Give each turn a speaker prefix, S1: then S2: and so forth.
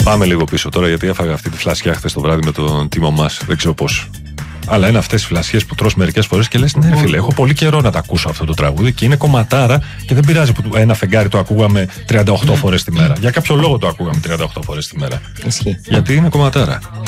S1: Πάμε λίγο πίσω τώρα, γιατί έφαγα αυτή τη φλασιά χθες το βράδυ με τον Τίμο μας. Δεν ξέρω πώς. Αλλά είναι αυτές οι φλασιές που τρως μερικές φορές και λες: ναι, φίλε, έχω πολύ καιρό να τα ακούσω αυτό το τραγούδι και είναι κομματάρα και δεν πειράζει που ένα φεγγάρι το ακούγαμε 38 φορές τη μέρα. Για κάποιο λόγο το ακούγαμε 38 φορές τη μέρα.
S2: Ισχύει.
S1: Γιατί είναι κομματάρα.